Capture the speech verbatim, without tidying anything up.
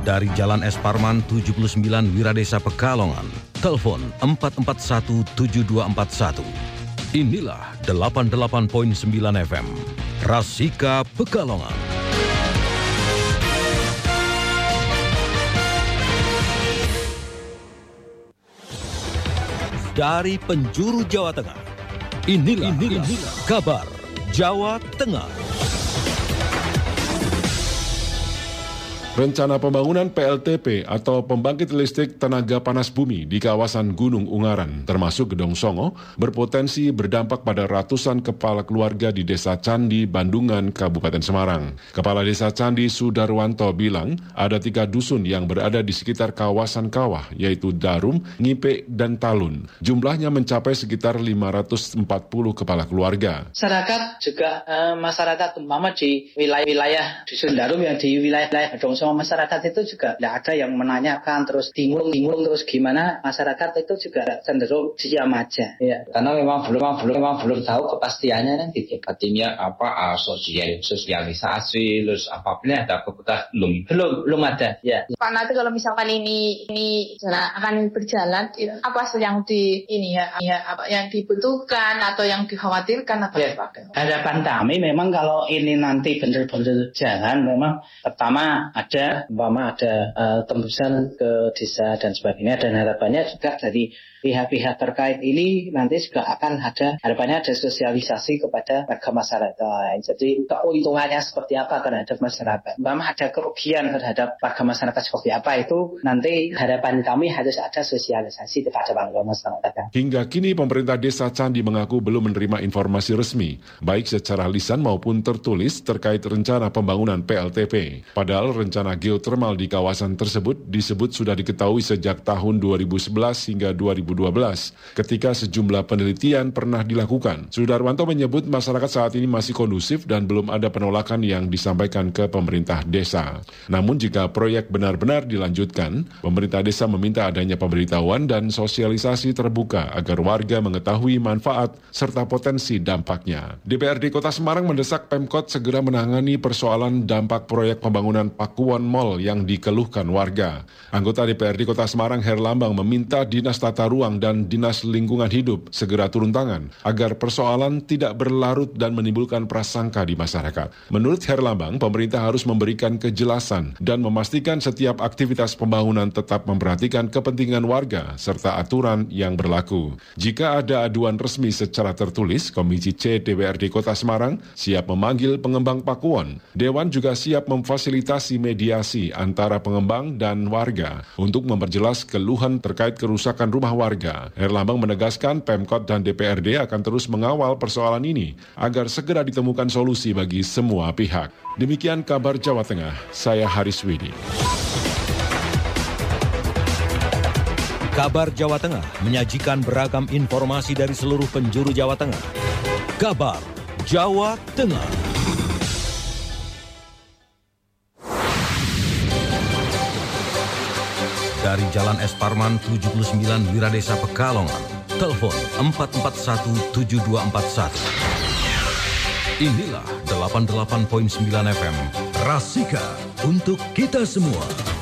Dari Jalan Es Parman tujuh puluh sembilan Wiradesa Pekalongan, telepon empat empat satu tujuh dua empat satu. Inilah delapan puluh delapan koma sembilan F M, Rasika Pekalongan. Dari penjuru Jawa Tengah, inilah, inilah, inilah kabar Jawa Tengah. Rencana pembangunan P L T P atau pembangkit listrik tenaga panas bumi di kawasan Gunung Ungaran, termasuk Gedong Songo, berpotensi berdampak pada ratusan kepala keluarga di Desa Candi, Bandungan, Kabupaten Semarang. Kepala Desa Candi Sudarwanto bilang ada tiga dusun yang berada di sekitar kawasan kawah, yaitu Darum, Ngipe, dan Talun. Jumlahnya mencapai sekitar lima ratus empat puluh kepala keluarga. Masyarakat juga eh, masyarakat umpama di wilayah-wilayah dusun Darum yang di wilayah-wilayah Gedong Songo, masyarakat itu juga tidak ada yang menanyakan terus bingung-bingung terus gimana, masyarakat itu juga cenderung diam aja ya, karena memang belum belum memang belum tahu kepastiannya nanti artinya apa uh, sosial sosialisasi terus apabila ada kebutuhan belum belum belum ada ya. Pak, nanti kalau misalkan ini ini akan berjalan, apa yang di ini ya, ya apa yang dibutuhkan atau yang dikhawatirkan apa ya, Pak? Harapan kami memang kalau ini nanti benar-benar jalan, memang pertama ada umpama ada uh, tembusan ke desa dan sebagainya, dan harapannya juga dari pihak-pihak terkait ini nanti juga akan ada harapannya ada sosialisasi kepada warga masyarakat. Jadi keuntungannya seperti apa terhadap masyarakat, umpama ada kerugian terhadap warga masyarakat seperti apa, itu nanti harapan kami harus ada sosialisasi kepada warga masyarakat. Hingga kini pemerintah Desa Candi mengaku belum menerima informasi resmi, baik secara lisan maupun tertulis terkait rencana pembangunan P L T P. Padahal rencana geotermal di kawasan tersebut disebut sudah diketahui sejak tahun dua ribu sebelas hingga dua ribu dua belas, ketika sejumlah penelitian pernah dilakukan. Sudarwanto menyebut masyarakat saat ini masih kondusif dan belum ada penolakan yang disampaikan ke pemerintah desa. Namun jika proyek benar-benar dilanjutkan, pemerintah desa meminta adanya pemberitahuan dan sosialisasi terbuka agar warga mengetahui manfaat serta potensi dampaknya. D P R D Kota Semarang mendesak Pemkot segera menangani persoalan dampak proyek pembangunan Pakuwon Mall yang dikeluhkan warga. Anggota D P R D Kota Semarang Herlambang meminta Dinas Tata Ruang dan Dinas Lingkungan Hidup segera turun tangan agar persoalan tidak berlarut dan menimbulkan prasangka di masyarakat. Menurut Herlambang, pemerintah harus memberikan kejelasan dan memastikan setiap aktivitas pembangunan tetap memperhatikan kepentingan warga serta aturan yang berlaku. Jika ada aduan resmi secara tertulis, Komisi C D P R D Kota Semarang siap memanggil pengembang Pakuwon. Dewan juga siap memfasilitasi mediasi antara pengembang dan warga untuk memperjelas keluhan terkait kerusakan rumah warga. Herlambang menegaskan Pemkot dan D P R D akan terus mengawal persoalan ini agar segera ditemukan solusi bagi semua pihak. Demikian kabar Jawa Tengah, saya Haris Widi. Kabar Jawa Tengah menyajikan beragam informasi dari seluruh penjuru Jawa Tengah. Kabar Jawa Tengah. Dari Jalan Es Parman tujuh puluh sembilan Wiradesa Pekalongan, telepon empat empat satu tujuh dua empat satu. Inilah delapan puluh delapan koma sembilan F M, Rasika untuk kita semua.